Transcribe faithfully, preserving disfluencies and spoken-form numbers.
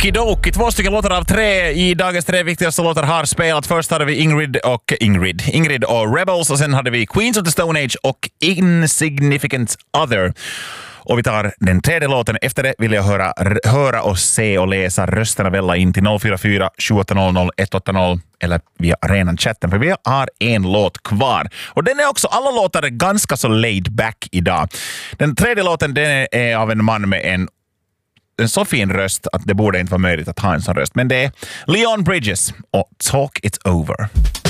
Okidoki, två stycken låtar av tre i dagens tre viktigaste låtar har spelat. Först hade vi Ingrid och Ingrid. Ingrid och Rebels, och sen hade vi Queens of the Stone Age och Insignificant Other. Och vi tar den tredje låten. Efter det vill jag höra, höra och se och läsa rösterna välla in till noll fyra fyra sju åtta noll noll ett åtta noll eller via arenan chatten, för vi har en låt kvar. Och den är också, alla låtar är ganska så laid back idag. Den tredje låten, den är av en man med en en så fin röst att det borde inte vara möjligt att ha en sån röst. Men det är Leon Bridges och Talk It Over.